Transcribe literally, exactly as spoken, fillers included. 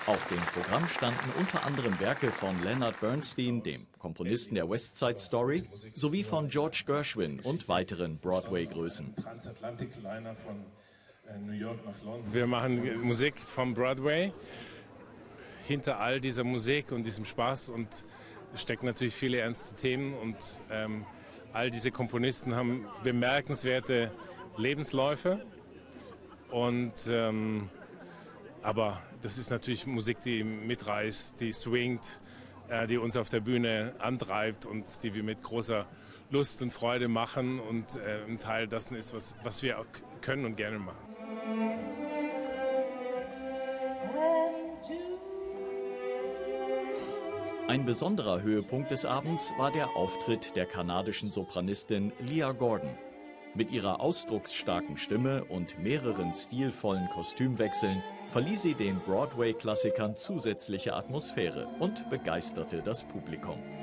Auf dem Programm standen unter anderem Werke von Leonard Bernstein, dem Komponisten der West Side Story, sowie von George Gershwin und weiteren Broadway-Größen. Wir machen Musik vom Broadway. Hinter all dieser Musik und diesem Spaß und stecken natürlich viele ernste Themen und ähm, all diese Komponisten haben bemerkenswerte Lebensläufe. Und ähm, aber das ist natürlich Musik, die mitreißt, die swingt, äh, die uns auf der Bühne antreibt und die wir mit großer Lust und Freude machen und äh, ein Teil dessen ist, was, was wir auch können und gerne machen. Ein besonderer Höhepunkt des Abends war der Auftritt der kanadischen Sopranistin Leah Gordon. Mit ihrer ausdrucksstarken Stimme und mehreren stilvollen Kostümwechseln verlieh sie den Broadway-Klassikern zusätzliche Atmosphäre und begeisterte das Publikum.